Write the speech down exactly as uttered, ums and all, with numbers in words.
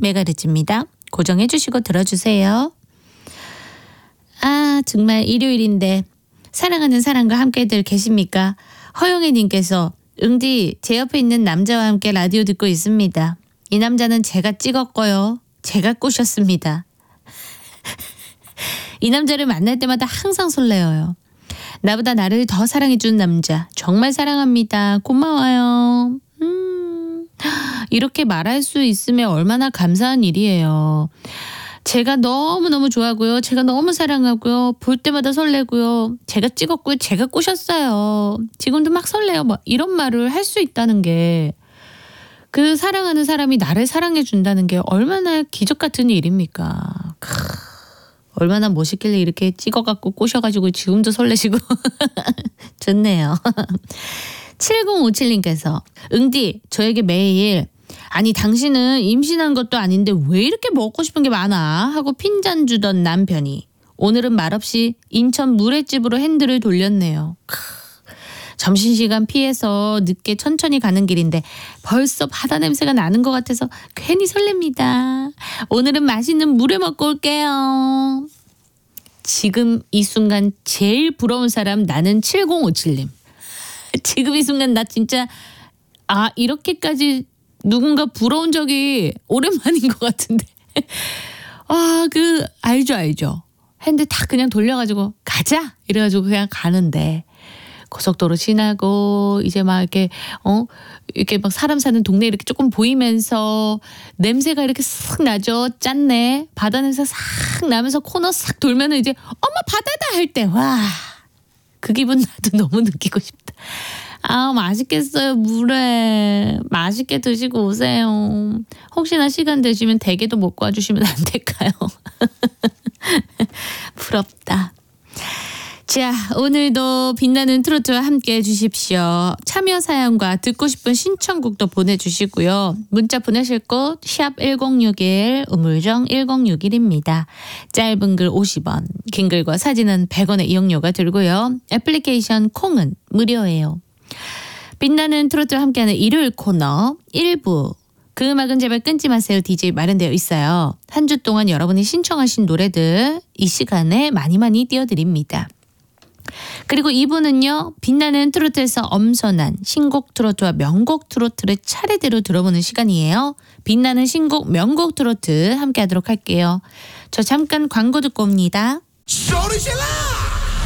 메가헤르츠입니다. 고정해 주시고 들어주세요. 아 정말 일요일인데 사랑하는 사람과 함께들 계십니까? 허영애님께서 응디 제 옆에 있는 남자와 함께 라디오 듣고 있습니다. 이 남자는 제가 찍었고요. 제가 꼬셨습니다. 이 남자를 만날 때마다 항상 설레어요. 나보다 나를 더 사랑해주는 남자 정말 사랑합니다. 고마워요. 음, 이렇게 말할 수 있으면 얼마나 감사한 일이에요. 제가 너무너무 좋아하고요. 제가 너무 사랑하고요. 볼 때마다 설레고요. 제가 찍었고요. 제가 꼬셨어요. 지금도 막 설레요. 뭐 이런 말을 할 수 있다는 게 그 사랑하는 사람이 나를 사랑해 준다는 게 얼마나 기적 같은 일입니까. 크, 얼마나 멋있길래 이렇게 찍어갖고 꼬셔가지고 지금도 설레시고 좋네요. 칠공오칠님께서 응디 저에게 매일 아니 당신은 임신한 것도 아닌데 왜 이렇게 먹고 싶은 게 많아 하고 핀잔 주던 남편이 오늘은 말없이 인천 물회집으로 핸들을 돌렸네요. 크, 점심시간 피해서 늦게 천천히 가는 길인데 벌써 바다 냄새가 나는 것 같아서 괜히 설렙니다. 오늘은 맛있는 물회 먹고 올게요. 지금 이 순간 제일 부러운 사람 나는 칠공오칠님. 지금 이 순간 나 진짜 아 이렇게까지 누군가 부러운 적이 오랜만인 것 같은데. 아, 그 알죠 알죠. 핸들 다 그냥 돌려가지고 가자 이래가지고 그냥 가는데 고속도로 지나고 이제 막 이렇게 어 이렇게 막 사람 사는 동네 이렇게 조금 보이면서 냄새가 이렇게 싹 나죠. 짠내 바다 냄새 싹 나면서 코너 싹 돌면은 이제 엄마 바다다 할 때 와 그 기분 나도 너무 느끼고 싶다. 아 맛있겠어요. 물에 맛있게 드시고 오세요. 혹시나 시간 되시면 대게도 먹고 와주시면 안 될까요? 부럽다. 자 오늘도 빛나는 트로트와 함께 해주십시오. 참여 사연과 듣고 싶은 신청곡도 보내주시고요. 문자 보내실 곳 샵 일공육일 우물정 일공육일입니다. 짧은 글 오십 원 긴 글과 사진은 백 원의 이용료가 들고요. 애플리케이션 콩은 무료예요. 빛나는 트로트와 함께하는 일요일 코너 일 부 그 음악은 제발 끊지 마세요. 디제이 마련되어 있어요. 한 주 동안 여러분이 신청하신 노래들 이 시간에 많이 많이 띄워드립니다. 그리고 이 부는요. 빛나는 트로트에서 엄선한 신곡 트로트와 명곡 트로트를 차례대로 들어보는 시간이에요. 빛나는 신곡 명곡 트로트 함께 하도록 할게요. 저 잠깐 광고 듣고 옵니다. 소리 질러!